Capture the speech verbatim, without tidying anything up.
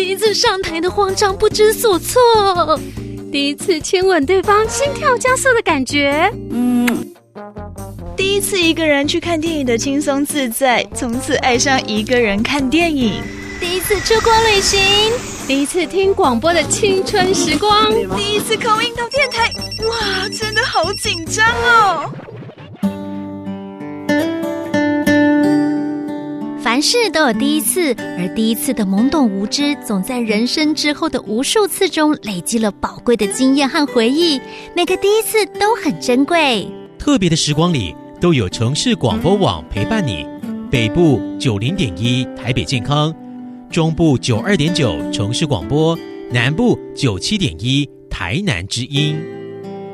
第一次上台的慌张不知所措，第一次亲吻对方心跳加速的感觉， 嗯，第一次一个人去看电影的轻松自在，从此爱上一个人看电影， 第一次出国旅行，第一次听广播的青春时光， 第一次call in到电台，哇，真的好紧张哦。 凡事都有第一次，而第一次的懵懂无知，总在人生之后的无数次中累积了宝贵的经验和回忆。每个第一次都很珍贵。 特别的时光里，都有城市广播网陪伴你。北部九零点一台北健康，中部九二点九城市广播，南部九七点一台南之音。